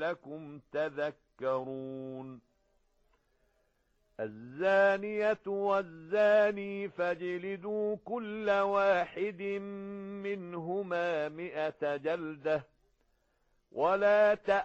لعلكم تذكرون الزانية والزاني فاجلدوا كل واحد منهما 100 جلدة ولا